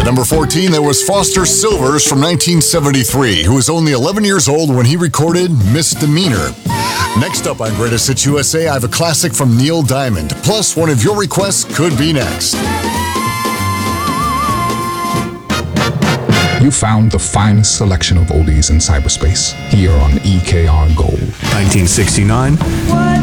number 14, there was Foster Silvers from 1973, who was only 11 years old when he recorded Misdemeanor. Next up on Greatest Hits USA, I have a classic from Neil Diamond. Plus, one of your requests could be next. You found the finest selection of oldies in cyberspace here on EKR Gold. 1969.